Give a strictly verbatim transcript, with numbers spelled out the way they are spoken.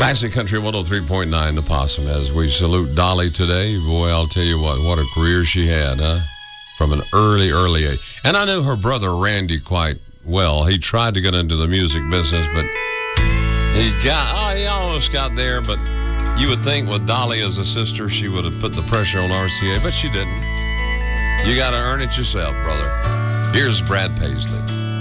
Classic Country one oh three point nine, The Possum, as we salute Dolly today. Boy, I'll tell you what, what a career she had, huh? From an early, early age. And I knew her brother Randy quite well. He tried to get into the music business, but he got, oh, he almost got there, but you would think with Dolly as a sister, she would have put the pressure on R C A, but she didn't. You got to earn it yourself, brother. Here's Brad Paisley.